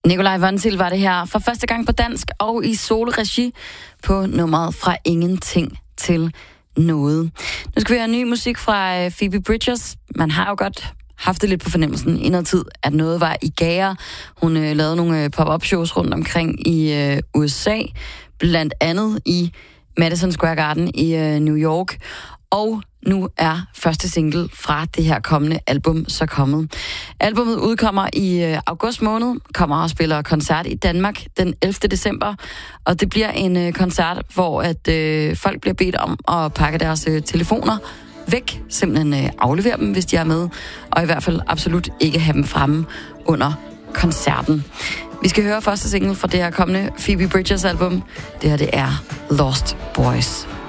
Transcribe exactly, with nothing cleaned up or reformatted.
Nikolaj Vonsild var det her for første gang på dansk og i solo-regi på nummeret Fra Ingenting til Noget. Nu skal vi have ny musik fra Phoebe Bridgers. Man har jo godt haft det lidt på fornemmelsen i noget tid, at noget var i gære. Hun øh, lavede nogle øh, pop-up shows rundt omkring i øh, U S A, blandt andet i Madison Square Garden i øh, New York. Og nu er første single fra det her kommende album så kommet. Albummet udkommer i øh, august måned, kommer og spiller koncert i Danmark den ellevte december, og det bliver en øh, koncert, hvor at øh, folk bliver bedt om at pakke deres øh, telefoner væk, simpelthen øh, aflevere dem, hvis de er med, og i hvert fald absolut ikke have dem fremme under koncerten. Vi skal høre første single fra det her kommende Phoebe Bridgers album. Det her, det er Lost Boys.